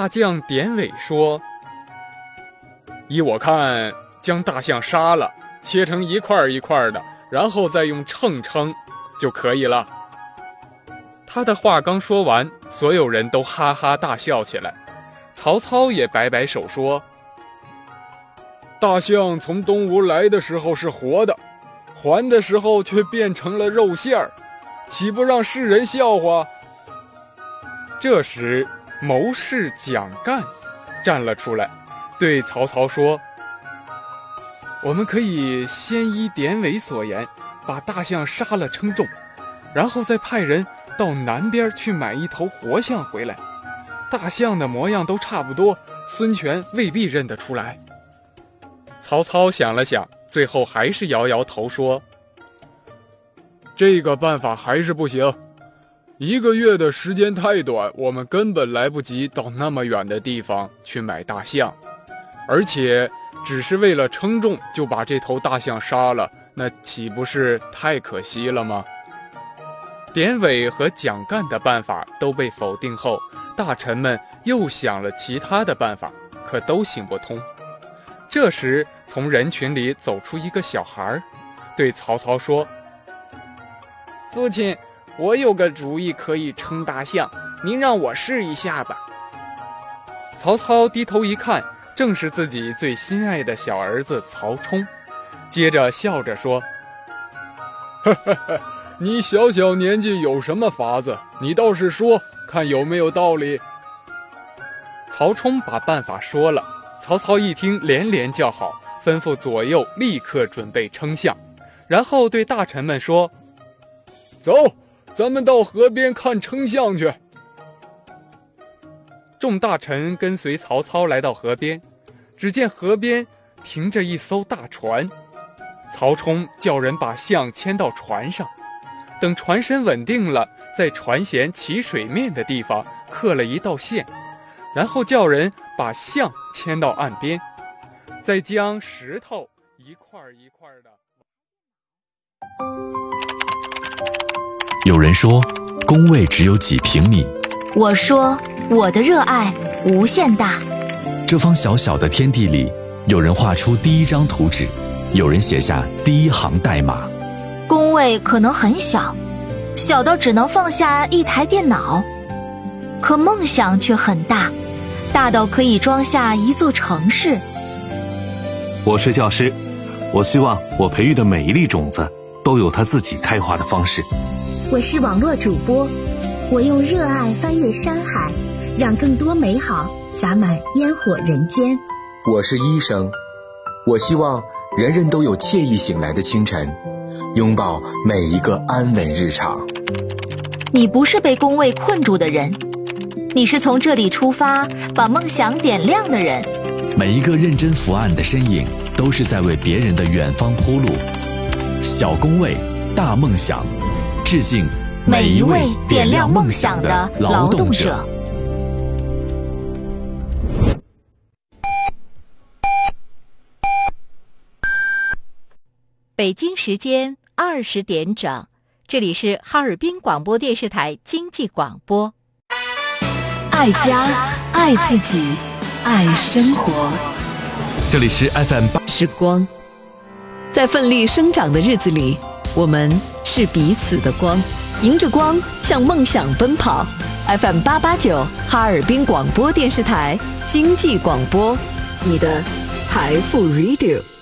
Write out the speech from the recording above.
大将典韦说：依我看，将大象杀了，切成一块一块的，然后再用秤称就可以了。他的话刚说完，所有人都哈哈大笑起来。曹操也摆摆手说：大象从东吴来的时候是活的，还的时候却变成了肉馅儿，岂不让世人笑话？这时谋士蒋干站了出来，对曹操说：我们可以先依典韦所言，把大象杀了称重，然后再派人到南边去买一头活象回来。大象的模样都差不多，孙权未必认得出来。曹操想了想，最后还是摇摇头说：这个办法还是不行，1个月的时间太短，我们根本来不及到那么远的地方去买大象，而且只是为了称重就把这头大象杀了，那岂不是太可惜了吗？典韦和蒋干的办法都被否定后，大臣们又想了其他的办法，可都行不通。这时从人群里走出一个小孩，对曹操说：父亲，我有个主意可以称大象，您让我试一下吧。曹操低头一看，正是自己最心爱的小儿子曹冲，接着笑着说：呵呵呵，你小小年纪有什么法子？你倒是说，看有没有道理。曹冲把办法说了，曹操一听连连叫好，吩咐左右立刻准备称象，然后对大臣们说：走，咱们到河边看称象去。众大臣跟随曹操来到河边，只见河边停着一艘大船，曹冲叫人把象牵到船上，等船身稳定了，在船舷起水面的地方刻了一道线，然后叫人把象牵到岸边，再将石头一块一块的。 有人说工位只有几平米， 我说我的热爱无限大。 这方小小的天地里，有人画出第一张图纸，有人写下第一行代码。 工位可能很小，小到只能放下一台电脑，可梦想却很大，大到可以装下一座城市。 我是教师，我希望我培育的每一粒种子都有它自己开花的方式。 我是网络主播，我用热爱翻越山海，让更多美好洒满烟火人间。 我是医生，我希望人人都有惬意醒来的清晨，拥抱每一个安稳日常。 你不是被工位困住的人，你是从这里出发，把梦想点亮的人。 每一个认真伏案的身影，都是在为别人的远方铺路。小工位，大梦想，致敬每一位点亮梦想的劳动者。 北京时间20点整，这里是哈尔滨广播电视台经济广播。 爱家，爱自己，爱生活。 这里是 FM 8 是光，在奋力生长的日子里，我们是彼此的光，迎着光向梦想奔跑。FM 889哈尔滨广播电视台经济广播，你的财富 Radio。